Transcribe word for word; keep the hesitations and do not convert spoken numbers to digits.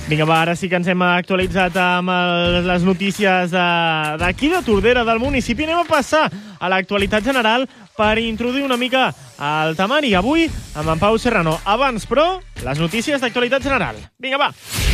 Vinga, va, ara sí que ens hem actualitzat amb el, les notícies d'aquí de, de Tordera, del municipi. Anem a passar a l'actualitat general per introduir una mica el temari. Avui amb en Pau Serrano. Abans, però, les notícies d'actualitat general. Vinga, va!